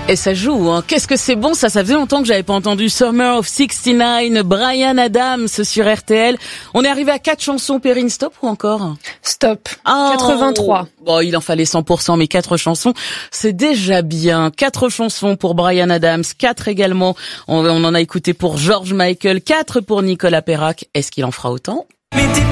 Et ça joue, hein. Qu'est-ce que c'est bon, ça faisait longtemps que j'avais pas entendu Summer of 69, Bryan Adams sur RTL. On est arrivé à 4 chansons, Perrine, stop ou encore? Stop. Ah, 83. Bon, il en fallait 100%, mais 4 chansons, c'est déjà bien. 4 chansons pour Bryan Adams, 4 également. On en a écouté pour George Michael, 4 pour Nicolas Perrac. Est-ce qu'il en fera autant?